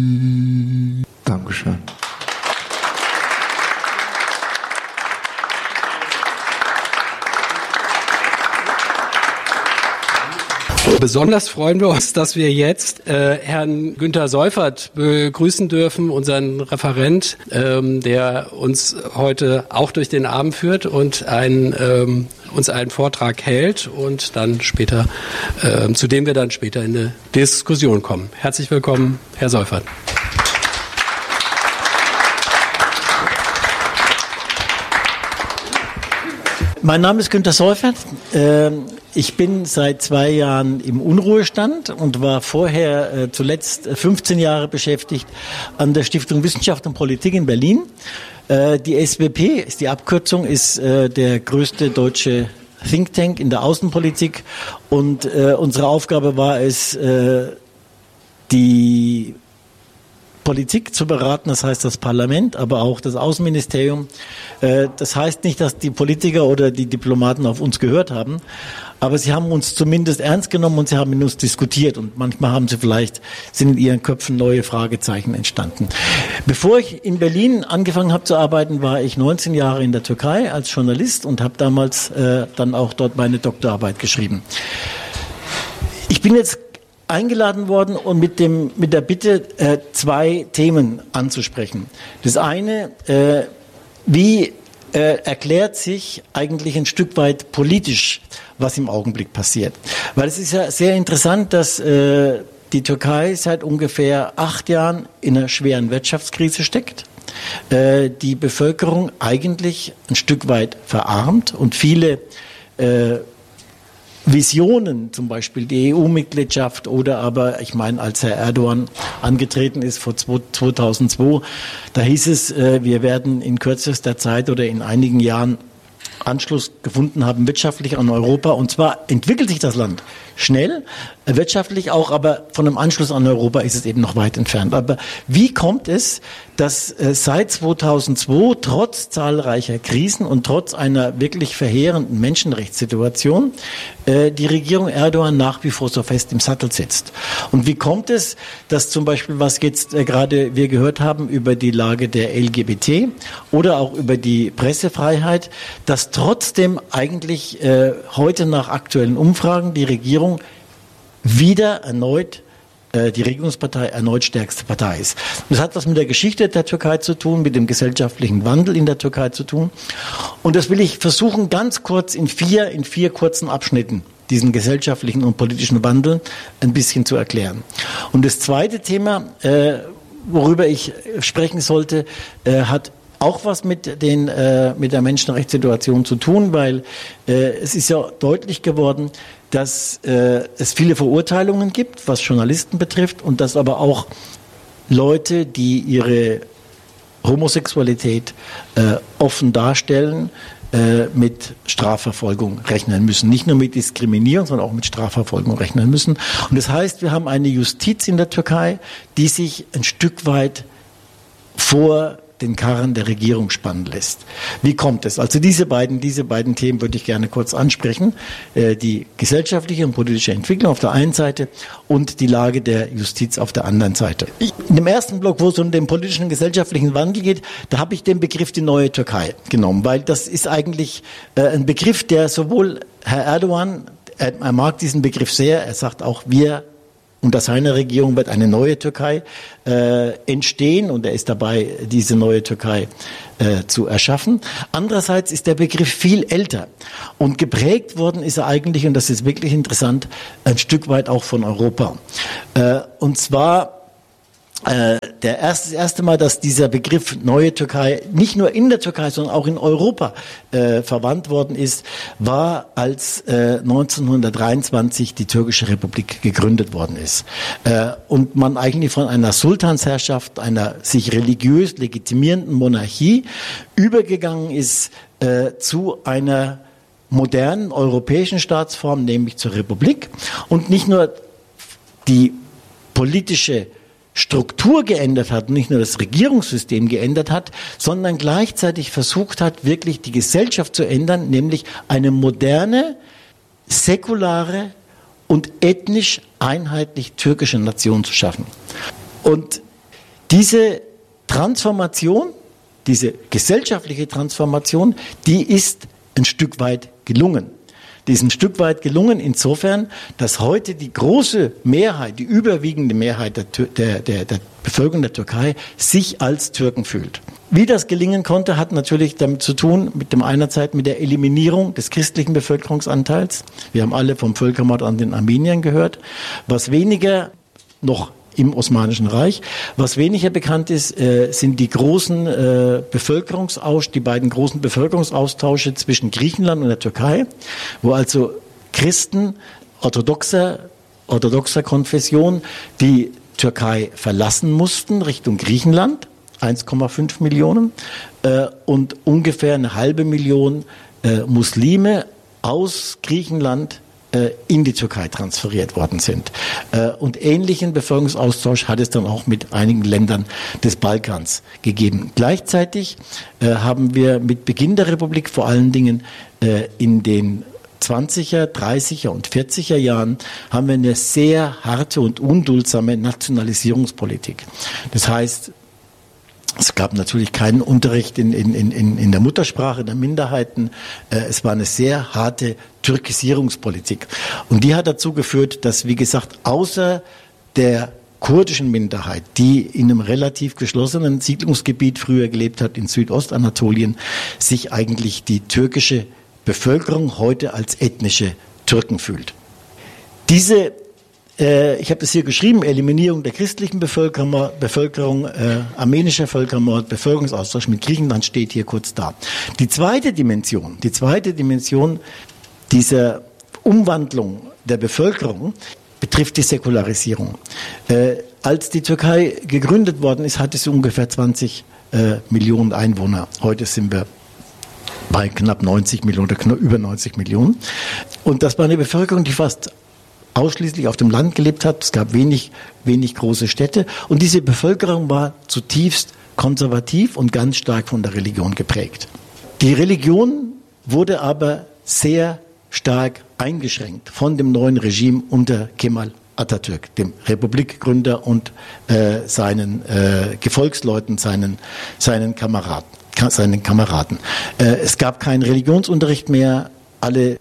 Dankeschön. Besonders freuen wir uns, dass wir jetzt Herrn Günter Seufert begrüßen dürfen, unseren Referent, der uns heute auch durch den Abend führt und uns einen Vortrag hält und dann später, zu dem wir dann später in eine Diskussion kommen. Herzlich willkommen, Herr Seufert. Mein Name ist Günter Seufert. Ich bin seit 2 Jahren im Unruhestand und war vorher zuletzt 15 Jahre beschäftigt an der Stiftung Wissenschaft und Politik in Berlin. Die SWP, ist die Abkürzung, ist der größte deutsche Think Tank in der Außenpolitik und unsere Aufgabe war es, die Politik zu beraten, das heißt das Parlament, aber auch das Außenministerium. Das heißt nicht, dass die Politiker oder die Diplomaten auf uns gehört haben, aber sie haben uns zumindest ernst genommen und sie haben mit uns diskutiert und manchmal sind in ihren Köpfen neue Fragezeichen entstanden. Bevor ich in Berlin angefangen habe zu arbeiten, war ich 19 Jahre in der Türkei als Journalist und habe damals dann auch dort meine Doktorarbeit geschrieben. Ich bin jetzt eingeladen worden und mit der Bitte, 2 Themen anzusprechen. Das eine, wie erklärt sich eigentlich ein Stück weit politisch, was im Augenblick passiert? Weil es ist ja sehr interessant, dass die Türkei seit ungefähr 8 Jahren in einer schweren Wirtschaftskrise steckt. Die Bevölkerung eigentlich ein Stück weit verarmt und viele Visionen, zum Beispiel die EU-Mitgliedschaft oder aber, ich meine, als Herr Erdogan angetreten ist vor 2002, da hieß es, wir werden in kürzester Zeit oder in einigen Jahren Anschluss gefunden haben wirtschaftlich an Europa. Und zwar entwickelt sich das Land schnell, wirtschaftlich auch, aber von einem Anschluss an Europa ist es eben noch weit entfernt. Aber wie kommt es, dass seit 2002 trotz zahlreicher Krisen und trotz einer wirklich verheerenden Menschenrechtssituation die Regierung Erdogan nach wie vor so fest im Sattel sitzt? Und wie kommt es, dass zum Beispiel, was jetzt gerade wir gehört haben über die Lage der LGBT oder auch über die Pressefreiheit, dass trotzdem eigentlich heute nach aktuellen Umfragen die Regierung wieder erneut die Regierungspartei erneut stärkste Partei ist. Das hat was mit der Geschichte der Türkei zu tun, mit dem gesellschaftlichen Wandel in der Türkei zu tun. Und das will ich versuchen, ganz kurz in vier kurzen Abschnitten, diesen gesellschaftlichen und politischen Wandel ein bisschen zu erklären. Und das zweite Thema, worüber ich sprechen sollte, hat auch was mit der Menschenrechtssituation zu tun, weil es ist ja deutlich geworden, dass es viele Verurteilungen gibt, was Journalisten betrifft, und dass aber auch Leute, die ihre Homosexualität offen darstellen, mit Strafverfolgung rechnen müssen. Nicht nur mit Diskriminierung, sondern auch mit Strafverfolgung rechnen müssen. Und das heißt, wir haben eine Justiz in der Türkei, die sich ein Stück weit vor den Karren der Regierung spannen lässt. Wie kommt es? Also diese beiden Themen würde ich gerne kurz ansprechen. Die gesellschaftliche und politische Entwicklung auf der einen Seite und die Lage der Justiz auf der anderen Seite. In dem ersten Block, wo es um den politischen und gesellschaftlichen Wandel geht, da habe ich den Begriff die neue Türkei genommen, weil das ist eigentlich ein Begriff, der sowohl Herr Erdogan, er mag diesen Begriff sehr, er sagt auch, unter seiner Regierung wird eine neue Türkei entstehen und er ist dabei, diese neue Türkei zu erschaffen. Andererseits ist der Begriff viel älter und geprägt worden ist er eigentlich, und das ist wirklich interessant, ein Stück weit auch von Europa. Und zwar das erste Mal, dass dieser Begriff neue Türkei nicht nur in der Türkei, sondern auch in Europa verwandt worden ist, war, als 1923 die Türkische Republik gegründet worden ist. Und man eigentlich von einer Sultansherrschaft, einer sich religiös legitimierenden Monarchie übergegangen ist zu einer modernen europäischen Staatsform, nämlich zur Republik. Und nicht nur die politische Struktur geändert hat, nicht nur das Regierungssystem geändert hat, sondern gleichzeitig versucht hat, wirklich die Gesellschaft zu ändern, nämlich eine moderne, säkulare und ethnisch einheitlich türkische Nation zu schaffen. Und Diese Transformation, diese gesellschaftliche Transformation, die ist ein Stück weit gelungen. Die ist ein Stück weit gelungen insofern, dass heute die große Mehrheit, die überwiegende Mehrheit der Bevölkerung der Türkei sich als Türken fühlt. Wie das gelingen konnte, hat natürlich damit zu tun, einerseits mit der Eliminierung des christlichen Bevölkerungsanteils. Wir haben alle vom Völkermord an den Armeniern gehört. Was weniger noch im Osmanischen Reich. Was weniger bekannt ist, sind die beiden großen Bevölkerungsaustausche zwischen Griechenland und der Türkei, wo also Christen orthodoxer Konfession die Türkei verlassen mussten Richtung Griechenland, 1,5 Millionen, und ungefähr 1,5 Million Muslime aus Griechenland in die Türkei transferiert worden sind. Und ähnlichen Bevölkerungsaustausch hat es dann auch mit einigen Ländern des Balkans gegeben. Gleichzeitig haben wir mit Beginn der Republik vor allen Dingen in den 20er, 30er und 40er Jahren haben wir eine sehr harte und unduldsame Nationalisierungspolitik. Das heißt, es gab natürlich keinen Unterricht in der Muttersprache der Minderheiten. Es war eine sehr harte Türkisierungspolitik. Und die hat dazu geführt, dass, wie gesagt, außer der kurdischen Minderheit, die in einem relativ geschlossenen Siedlungsgebiet früher gelebt hat, in Südostanatolien, sich eigentlich die türkische Bevölkerung heute als ethnische Türken fühlt. Ich habe das hier geschrieben, Eliminierung der christlichen Bevölkerung, armenischer Völkermord, Bevölkerungsaustausch mit Griechenland steht hier kurz da. Die zweite Dimension dieser Umwandlung der Bevölkerung betrifft die Säkularisierung. Als die Türkei gegründet worden ist, hatte sie ungefähr 20 Millionen Einwohner. Heute sind wir bei knapp 90 Millionen oder über 90 Millionen. Und das war eine Bevölkerung, die fast ausschließlich auf dem Land gelebt hat. Es gab wenig große Städte. Und diese Bevölkerung war zutiefst konservativ und ganz stark von der Religion geprägt. Die Religion wurde aber sehr stark eingeschränkt von dem neuen Regime unter Kemal Atatürk, dem Republikgründer und seinen Gefolgsleuten, seinen Kameraden. Es gab keinen Religionsunterricht mehr. Alle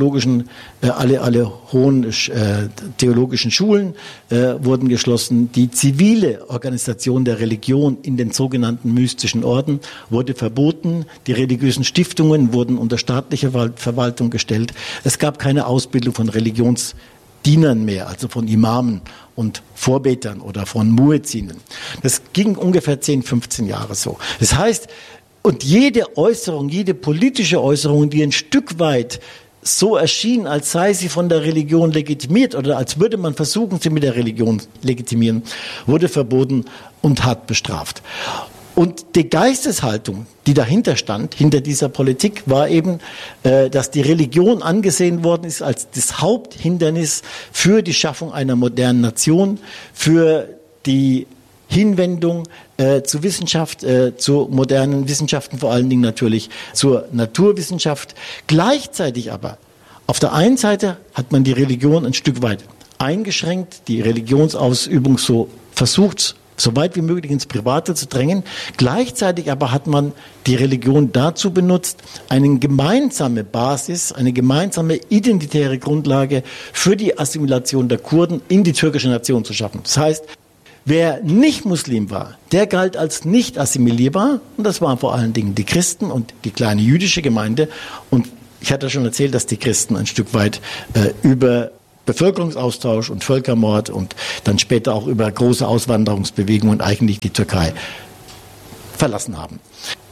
hohen theologischen Schulen wurden geschlossen. Die zivile Organisation der Religion in den sogenannten mystischen Orden wurde verboten. Die religiösen Stiftungen wurden unter staatliche Verwaltung gestellt. Es gab keine Ausbildung von Religionsdienern mehr, also von Imamen und Vorbetern oder von Muezzinen. Das ging ungefähr 10, 15 Jahre so. Das heißt, und jede Äußerung, jede politische Äußerung, die ein Stück weit so erschien, als sei sie von der Religion legitimiert oder als würde man versuchen, sie mit der Religion legitimieren, wurde verboten und hart bestraft. Und die Geisteshaltung, die dahinter stand, hinter dieser Politik, war eben, dass die Religion angesehen worden ist als das Haupthindernis für die Schaffung einer modernen Nation, für die Hinwendung zur Wissenschaft, zu modernen Wissenschaften, vor allen Dingen natürlich zur Naturwissenschaft. Gleichzeitig aber, auf der einen Seite hat man die Religion ein Stück weit eingeschränkt, die Religionsausübung so versucht, so weit wie möglich ins Private zu drängen. Gleichzeitig aber hat man die Religion dazu benutzt, eine gemeinsame Basis, eine gemeinsame identitäre Grundlage für die Assimilation der Kurden in die türkische Nation zu schaffen. Das heißt, wer nicht Muslim war, der galt als nicht assimilierbar, und das waren vor allen Dingen die Christen und die kleine jüdische Gemeinde. Und ich hatte schon erzählt, dass die Christen ein Stück weit über Bevölkerungsaustausch und Völkermord und dann später auch über große Auswanderungsbewegungen eigentlich die Türkei verlassen haben.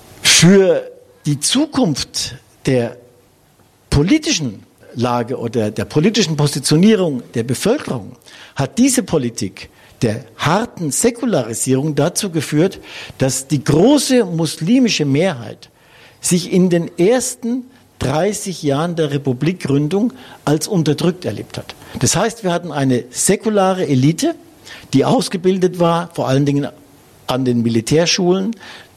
Für die Zukunft der politischen Lage oder der politischen Positionierung der Bevölkerung hat diese Politik der harten Säkularisierung dazu geführt, dass die große muslimische Mehrheit sich in den ersten 30 Jahren der Republikgründung als unterdrückt erlebt hat. Das heißt, wir hatten eine säkulare Elite, die ausgebildet war, vor allen Dingen an den Militärschulen,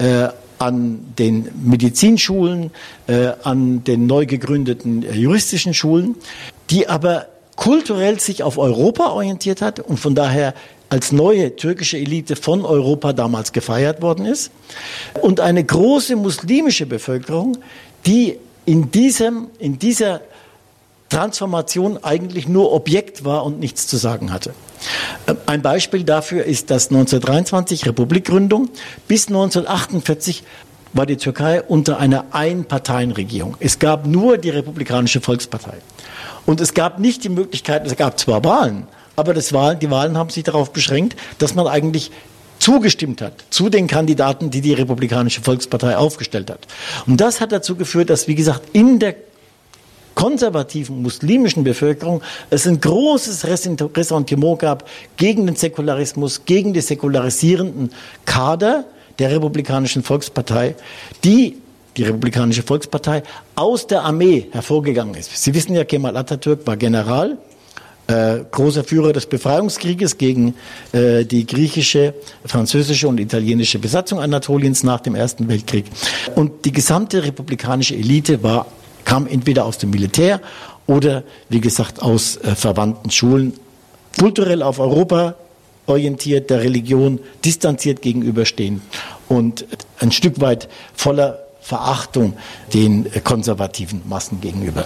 an den Medizinschulen, an den neu gegründeten juristischen Schulen, die aber kulturell sich auf Europa orientiert hat und von daher als neue türkische Elite von Europa damals gefeiert worden ist, und eine große muslimische Bevölkerung, die in dieser Transformation eigentlich nur Objekt war und nichts zu sagen hatte. Ein Beispiel dafür ist das 1923 Republikgründung. Bis 1948 war die Türkei unter einer Einparteienregierung. Es gab nur die Republikanische Volkspartei. Und es gab nicht die Möglichkeit, es gab zwar Wahlen, aber die Wahlen haben sich darauf beschränkt, dass man eigentlich zugestimmt hat zu den Kandidaten, die die Republikanische Volkspartei aufgestellt hat. Und das hat dazu geführt, dass, wie gesagt, in der konservativen muslimischen Bevölkerung es ein großes Ressentiment gab gegen den Säkularismus, gegen die säkularisierenden Kader der Republikanischen Volkspartei, die Republikanische Volkspartei aus der Armee hervorgegangen ist. Sie wissen ja, Kemal Atatürk war General, großer Führer des Befreiungskrieges gegen die griechische, französische und italienische Besatzung Anatoliens nach dem Ersten Weltkrieg. Und die gesamte republikanische Elite kam entweder aus dem Militär oder, wie gesagt, aus verwandten Schulen, kulturell auf Europa orientiert, der Religion distanziert gegenüberstehen und ein Stück weit voller Verachtung den konservativen Massen gegenüber.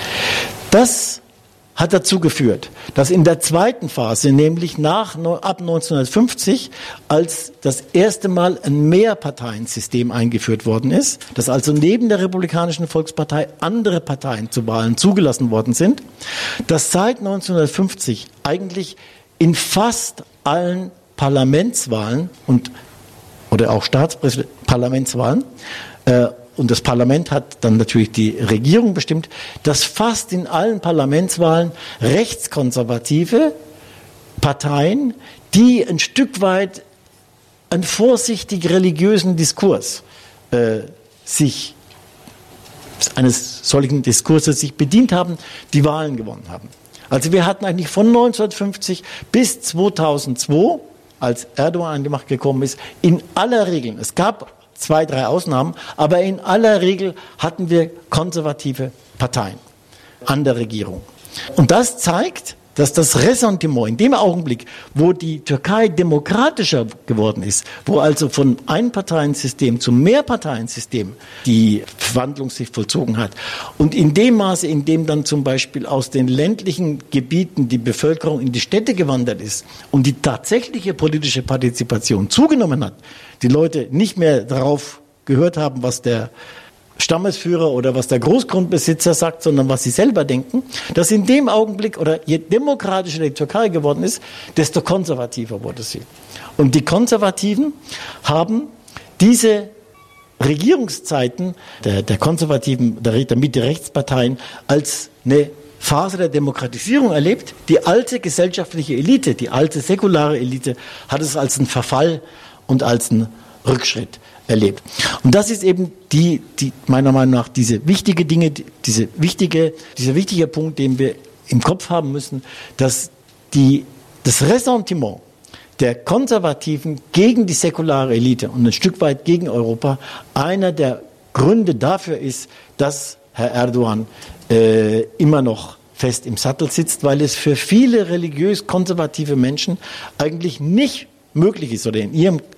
Das hat dazu geführt, dass in der zweiten Phase, nämlich ab 1950, als das erste Mal ein Mehrparteiensystem eingeführt worden ist, dass also neben der Republikanischen Volkspartei andere Parteien zu Wahlen zugelassen worden sind, dass seit 1950 eigentlich in fast allen Parlamentswahlen oder auch Parlamentswahlen, und das Parlament hat dann natürlich die Regierung bestimmt, dass fast in allen Parlamentswahlen rechtskonservative Parteien, die ein Stück weit einen vorsichtig religiösen Diskurs eines solchen Diskurses sich bedient haben, die Wahlen gewonnen haben. Also wir hatten eigentlich von 1950 bis 2002, als Erdogan an die Macht gekommen ist, in aller Regel, es gab 2, 3 Ausnahmen, aber in aller Regel hatten wir konservative Parteien an der Regierung. Und das zeigt, dass das Ressentiment in dem Augenblick, wo die Türkei demokratischer geworden ist, wo also von Einparteiensystem zum Mehrparteiensystem die Verwandlung sich vollzogen hat und in dem Maße, in dem dann zum Beispiel aus den ländlichen Gebieten die Bevölkerung in die Städte gewandert ist und die tatsächliche politische Partizipation zugenommen hat, die Leute nicht mehr darauf gehört haben, was der Stammesführer oder was der Großgrundbesitzer sagt, sondern was sie selber denken, dass in dem Augenblick, oder je demokratischer die Türkei geworden ist, desto konservativer wurde sie. Und die Konservativen haben diese Regierungszeiten der konservativen, der Mitte-Rechtsparteien als eine Phase der Demokratisierung erlebt. Die alte gesellschaftliche Elite, die alte säkulare Elite hat es als einen Verfall und als einen Rückschritt erlebt. Und das ist eben die meiner Meinung nach diese wichtige Dinge, dieser wichtige Punkt, den wir im Kopf haben müssen, dass das Ressentiment der Konservativen gegen die säkulare Elite und ein Stück weit gegen Europa einer der Gründe dafür ist, dass Herr Erdogan immer noch fest im Sattel sitzt, weil es für viele religiös konservative Menschen eigentlich nicht möglich ist, oder in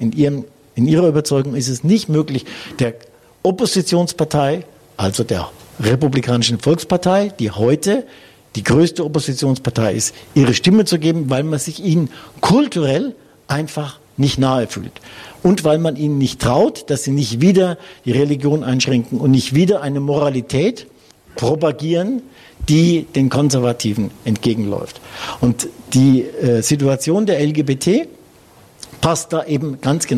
ihrer Überzeugung ist es nicht möglich, der Oppositionspartei, also der Republikanischen Volkspartei, die heute die größte Oppositionspartei ist, ihre Stimme zu geben, weil man sich ihnen kulturell einfach nicht nahe fühlt. Und weil man ihnen nicht traut, dass sie nicht wieder die Religion einschränken und nicht wieder eine Moralität propagieren, die den Konservativen entgegenläuft. Und die Situation der LGBT passt da eben ganz genau